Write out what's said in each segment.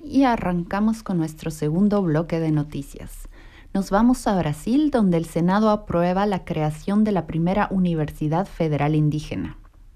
y arrancamos con nuestro segundo bloque de noticias. Nos vamos a Brasil, donde el Senado aprueba la creación de la primera Universidad Federal Indígena.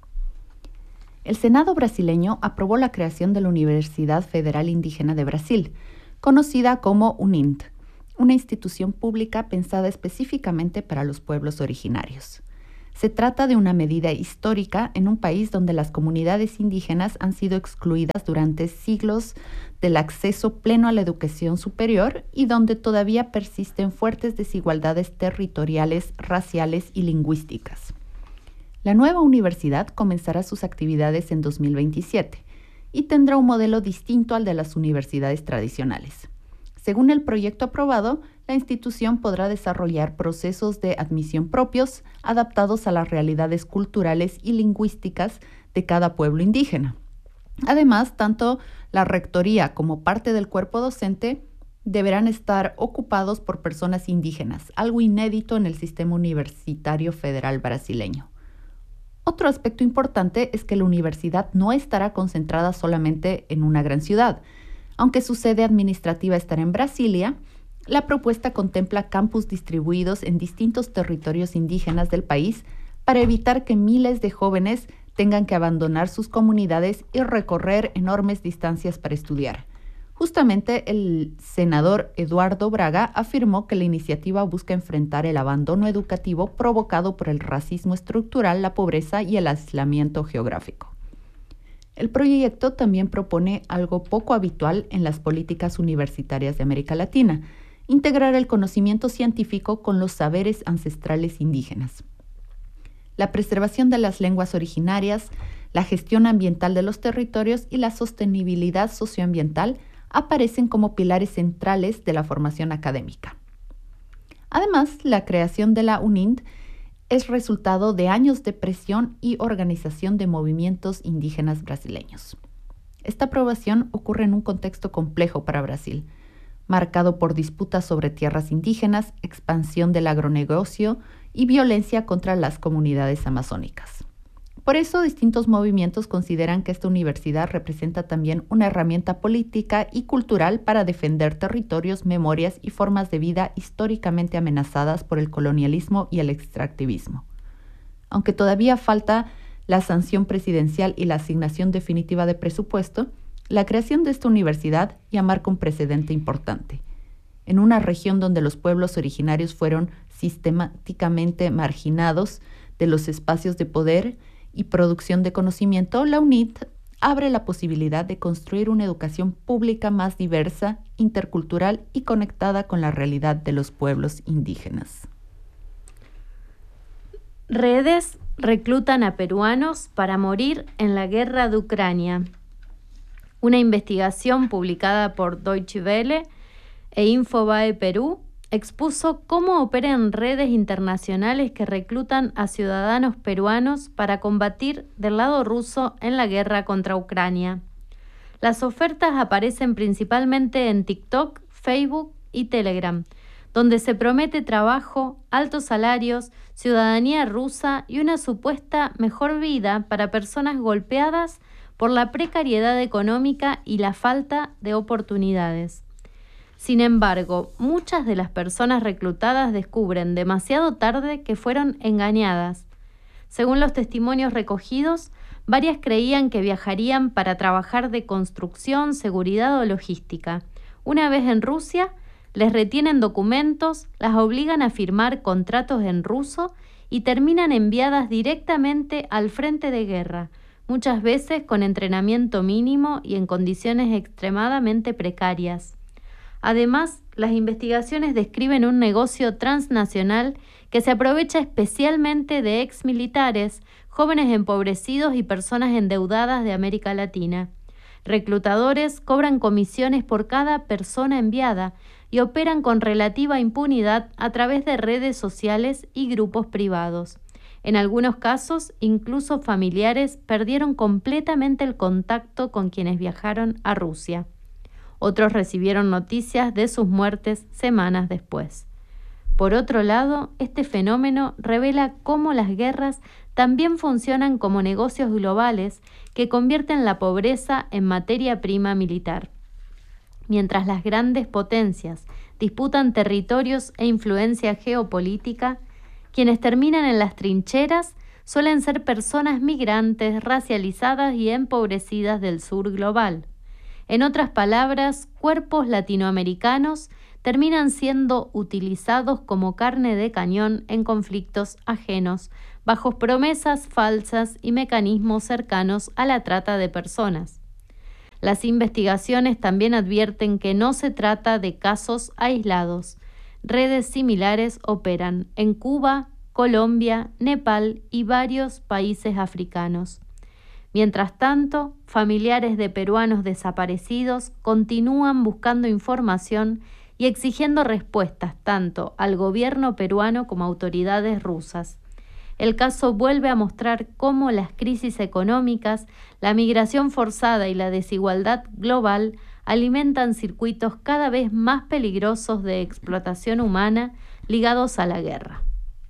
El Senado brasileño aprobó la creación de la Universidad Federal Indígena de Brasil, conocida como UNINT, una institución pública pensada específicamente para los pueblos originarios. Se trata de una medida histórica en un país donde las comunidades indígenas han sido excluidas durante siglos del acceso pleno a la educación superior y donde todavía persisten fuertes desigualdades territoriales, raciales y lingüísticas. La nueva universidad comenzará sus actividades en 2027 y tendrá un modelo distinto al de las universidades tradicionales. Según el proyecto aprobado, la institución podrá desarrollar procesos de admisión propios, adaptados a las realidades culturales y lingüísticas de cada pueblo indígena. Además, tanto la rectoría como parte del cuerpo docente deberán estar ocupados por personas indígenas, algo inédito en el sistema universitario federal brasileño. Otro aspecto importante es que la universidad no estará concentrada solamente en una gran ciudad. Aunque su sede administrativa estará en Brasilia, la propuesta contempla campus distribuidos en distintos territorios indígenas del país para evitar que miles de jóvenes tengan que abandonar sus comunidades y recorrer enormes distancias para estudiar. Justamente el senador Eduardo Braga afirmó que la iniciativa busca enfrentar el abandono educativo provocado por el racismo estructural, la pobreza y el aislamiento geográfico. El proyecto también propone algo poco habitual en las políticas universitarias de América Latina: integrar el conocimiento científico con los saberes ancestrales indígenas. La preservación de las lenguas originarias, la gestión ambiental de los territorios y la sostenibilidad socioambiental aparecen como pilares centrales de la formación académica. Además, la creación de la UNINT es resultado de años de presión y organización de movimientos indígenas brasileños. Esta aprobación ocurre en un contexto complejo para Brasil, marcado por disputas sobre tierras indígenas, expansión del agronegocio y violencia contra las comunidades amazónicas. Por eso, distintos movimientos consideran que esta universidad representa también una herramienta política y cultural para defender territorios, memorias y formas de vida históricamente amenazadas por el colonialismo y el extractivismo. Aunque todavía falta la sanción presidencial y la asignación definitiva de presupuesto, la creación de esta universidad ya marca un precedente importante. En una región donde los pueblos originarios fueron sistemáticamente marginados de los espacios de poder y producción de conocimiento, la UNIT abre la posibilidad de construir una educación pública más diversa, intercultural y conectada con la realidad de los pueblos indígenas. Redes reclutan a peruanos para morir en la guerra de Ucrania. Una investigación publicada por Deutsche Welle e Infobae Perú expuso cómo operan redes internacionales que reclutan a ciudadanos peruanos para combatir del lado ruso en la guerra contra Ucrania. Las ofertas aparecen principalmente en TikTok, Facebook y Telegram, donde se promete trabajo, altos salarios, ciudadanía rusa y una supuesta mejor vida para personas golpeadas por la precariedad económica y la falta de oportunidades. Sin embargo, muchas de las personas reclutadas descubren demasiado tarde que fueron engañadas. Según los testimonios recogidos, varias creían que viajarían para trabajar de construcción, seguridad o logística. Una vez en Rusia, les retienen documentos, las obligan a firmar contratos en ruso y terminan enviadas directamente al frente de guerra, muchas veces con entrenamiento mínimo y en condiciones extremadamente precarias. Además, las investigaciones describen un negocio transnacional que se aprovecha especialmente de exmilitares, jóvenes empobrecidos y personas endeudadas de América Latina. Reclutadores cobran comisiones por cada persona enviada y operan con relativa impunidad a través de redes sociales y grupos privados. En algunos casos, incluso familiares perdieron completamente el contacto con quienes viajaron a Rusia. Otros recibieron noticias de sus muertes semanas después. Por otro lado, este fenómeno revela cómo las guerras también funcionan como negocios globales que convierten la pobreza en materia prima militar. Mientras las grandes potencias disputan territorios e influencia geopolítica, quienes terminan en las trincheras suelen ser personas migrantes, racializadas y empobrecidas del sur global. En otras palabras, cuerpos latinoamericanos terminan siendo utilizados como carne de cañón en conflictos ajenos, bajo promesas falsas y mecanismos cercanos a la trata de personas. Las investigaciones también advierten que no se trata de casos aislados. Redes similares operan en Cuba, Colombia, Nepal y varios países africanos. Mientras tanto, familiares de peruanos desaparecidos continúan buscando información y exigiendo respuestas tanto al gobierno peruano como a autoridades rusas. El caso vuelve a mostrar cómo las crisis económicas, la migración forzada y la desigualdad global alimentan circuitos cada vez más peligrosos de explotación humana ligados a la guerra.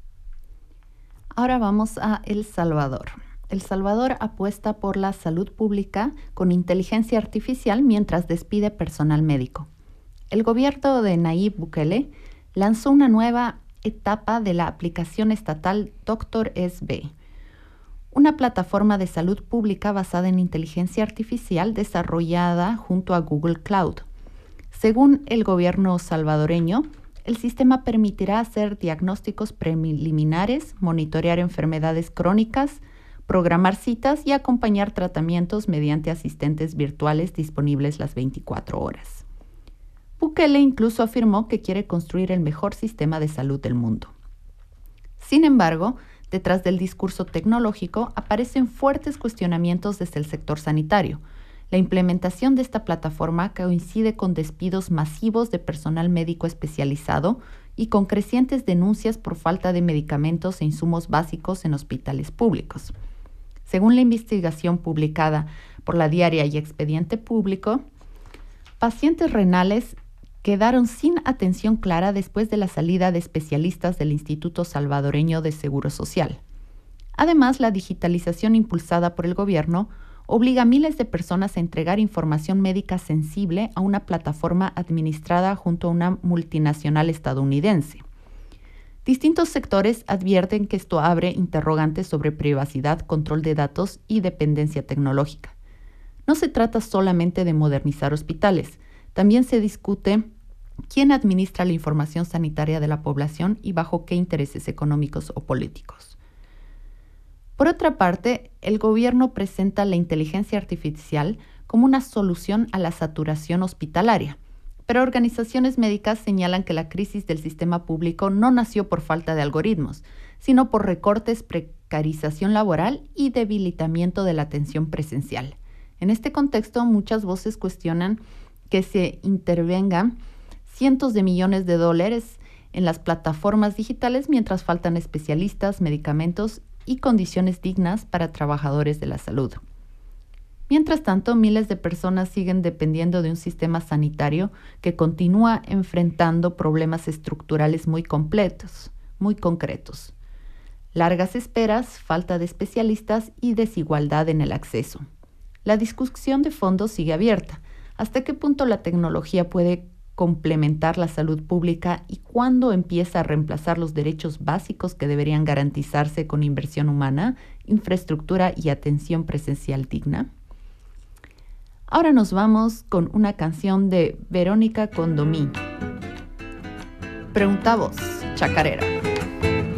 Ahora vamos a El Salvador. El Salvador apuesta por la salud pública con inteligencia artificial mientras despide personal médico. El gobierno de Nayib Bukele lanzó una nueva etapa de la aplicación estatal Doctor.SB, una plataforma de salud pública basada en inteligencia artificial desarrollada junto a Google Cloud. Según el gobierno salvadoreño, el sistema permitirá hacer diagnósticos preliminares, monitorear enfermedades crónicas, programar citas y acompañar tratamientos mediante asistentes virtuales disponibles las 24 horas. Bukele incluso afirmó que quiere construir el mejor sistema de salud del mundo. Sin embargo, detrás del discurso tecnológico aparecen fuertes cuestionamientos desde el sector sanitario. La implementación de esta plataforma coincide con despidos masivos de personal médico especializado y con crecientes denuncias por falta de medicamentos e insumos básicos en hospitales públicos. Según la investigación publicada por la Diaria y Expediente Público, pacientes renales quedaron sin atención clara después de la salida de especialistas del Instituto Salvadoreño de Seguro Social. Además, la digitalización impulsada por el gobierno obliga a miles de personas a entregar información médica sensible a una plataforma administrada junto a una multinacional estadounidense. Distintos sectores advierten que esto abre interrogantes sobre privacidad, control de datos y dependencia tecnológica. No se trata solamente de modernizar hospitales, también se discute quién administra la información sanitaria de la población y bajo qué intereses económicos o políticos. Por otra parte, el gobierno presenta la inteligencia artificial como una solución a la saturación hospitalaria, pero organizaciones médicas señalan que la crisis del sistema público no nació por falta de algoritmos, sino por recortes, precarización laboral y debilitamiento de la atención presencial. En este contexto, muchas voces cuestionan que se intervengan cientos de millones de dólares en las plataformas digitales mientras faltan especialistas, medicamentos y condiciones dignas para trabajadores de la salud. Mientras tanto, miles de personas siguen dependiendo de un sistema sanitario que continúa enfrentando problemas estructurales muy concretos. Largas esperas, falta de especialistas y desigualdad en el acceso. La discusión de fondo sigue abierta. ¿Hasta qué punto la tecnología puede complementar la salud pública y cuándo empieza a reemplazar los derechos básicos que deberían garantizarse con inversión humana, infraestructura y atención presencial digna? Ahora nos vamos con una canción de Verónica Condomí. Pregunta vos, chacarera.